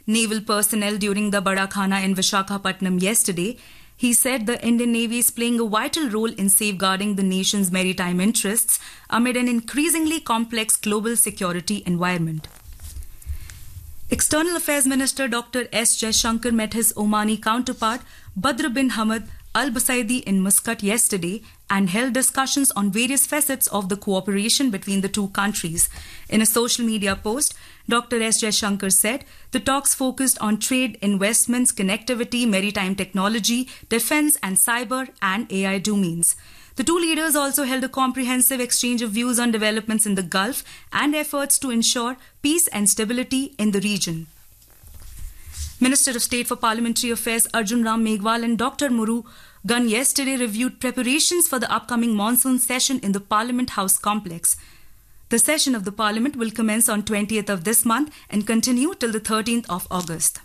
naval personnel during the Bada Khana in Vishakhapatnam yesterday, he said the Indian Navy is playing a vital role in safeguarding the nation's maritime interests amid an increasingly complex global security environment. External Affairs Minister Dr. S. Jaishankar met his Omani counterpart Badr bin Hamad Al Busaidi in Muscat yesterday and held discussions on various facets of the cooperation between the two countries. In a social media post, Dr. S. Jaishankar said the talks focused on trade, investments, connectivity, maritime technology, defense and cyber and AI domains. The two leaders also held a comprehensive exchange of views on developments in the Gulf and efforts to ensure peace and stability in the region. Minister of State for Parliamentary Affairs Arjun Ram Meghwal and Dr. Murugan yesterday reviewed preparations for the upcoming monsoon session in the Parliament House complex. The session of the Parliament will commence on 20th of this month and continue till the 13th of August.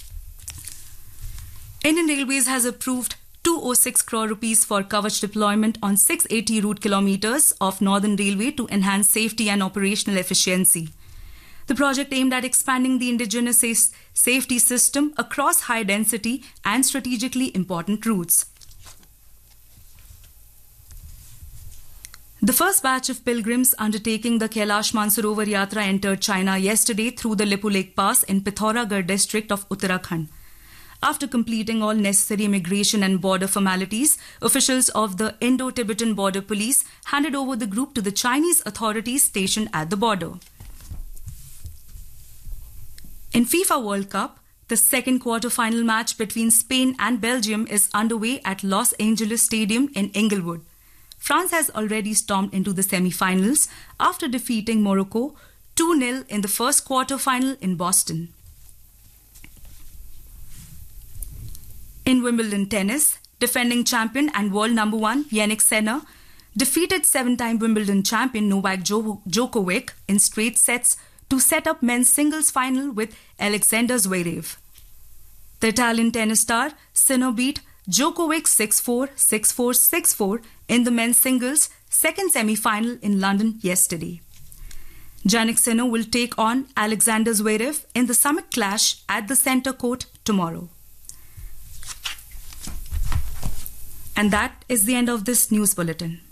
Indian Railways has approved 206 crore rupees for Kavach deployment on 680 route kilometers of Northern Railway to enhance safety and operational efficiency. The project aimed at expanding the indigenous safety system across high density and strategically important routes. The first batch of pilgrims undertaking the Kailash Mansarovar Yatra entered China yesterday through the Lippu Lake Pass in Pithoragarh district of Uttarakhand. After completing all necessary immigration and border formalities, officials of the Indo-Tibetan Border Police handed over the group to the Chinese authorities stationed at the border. In FIFA World Cup, the second quarter-final match between Spain and Belgium is underway at Los Angeles Stadium in Inglewood. France has already stormed into the semi-finals after defeating Morocco 2-0 in the first quarter-final in Boston. In Wimbledon tennis, defending champion and world number 1 Jannik Sinner defeated 7-time Wimbledon champion Novak Djokovic in straight sets to set up men's singles final with Alexander Zverev. The Italian tennis star Sinner beat Djokovic 6-4, 6-4, 6-4 in the men's singles second semi-final in London yesterday. Jannik Sinner will take on Alexander Zverev in the summit clash at the centre court tomorrow. And that is the end of this news bulletin.